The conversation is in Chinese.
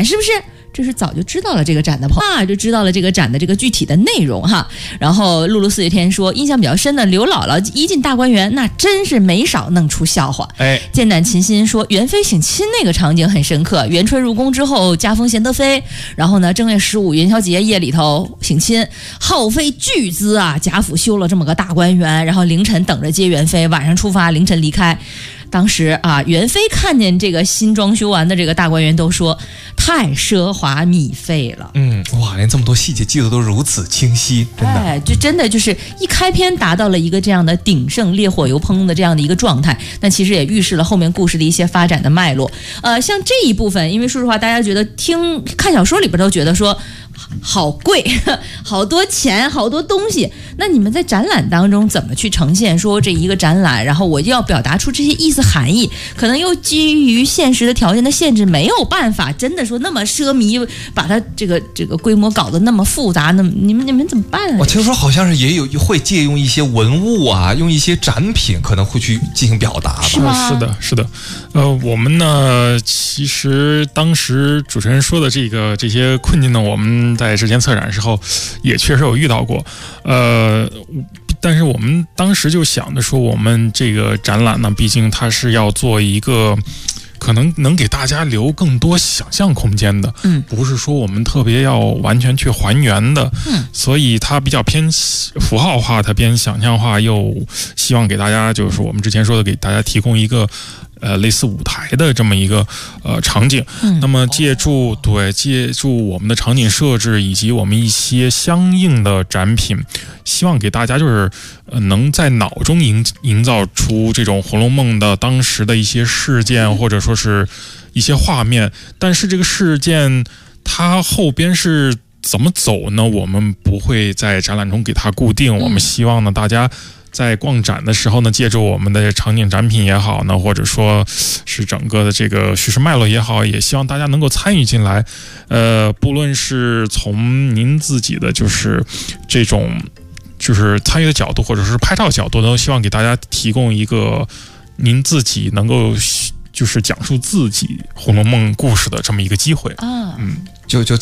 展是不是？这是早就知道了这个展的朋友就知道了这个展的这个具体的内容哈。然后露露四月天说，印象比较深的刘姥姥一进大观园，那真是没少弄出笑话。剑胆琴心说，元妃省亲那个场景很深刻，元春入宫之后加封贤德妃，然后呢正月15元宵节夜里头省亲，耗费巨资啊，贾府修了这么个大观园，然后凌晨等着接元妃，晚上出发，凌晨离开。当时啊，元妃看见这个新装修完的这个大观园，都说太奢华米费了。 哇，连这么多细节记得都如此清晰，真的。 就真的就是一开篇达到了一个这样的鼎盛烈火油烹的这样的一个状态，但其实也预示了后面故事的一些发展的脉络。像这一部分，因为说实话，大家觉得看小说里边都觉得说好贵，好多钱，好多东西。那你们在展览当中怎么去呈现说这一个展览，然后我要表达出这些意思含义，可能又基于现实的条件的限制，没有办法真的说那么奢靡，把它这个规模搞得那么复杂，那么你们怎么办啊？ 我听说好像是也有会借用一些文物啊，用一些展品可能会去进行表达吧？ 是吗？ 是的。我们呢，其实当时主持人说的这些困境呢，我们在之前策展的时候也确实有遇到过。但是我们当时就想着说，我们这个展览呢，毕竟它是要做一个可能能给大家留更多想象空间的，不是说我们特别要完全去还原的，所以它比较偏符号化，它偏想象化，又希望给大家就是我们之前说的，给大家提供一个类似舞台的这么一个场景。那么借助我们的场景设置以及我们一些相应的展品，希望给大家就是能在脑中营造出这种《红楼梦》的当时的一些事件，或者说是一些画面。但是这个事件它后边是怎么走呢？我们不会在展览中给它固定。我们希望呢，大家在逛展的时候呢，借助我们的场景展品也好呢，或者说是整个的这个叙事脉络也好，也希望大家能够参与进来。不论是从您自己的就是这种就是参与的角度，或者是拍照角度，都希望给大家提供一个您自己能够就是讲述自己《红楼梦》故事的这么一个机会。 就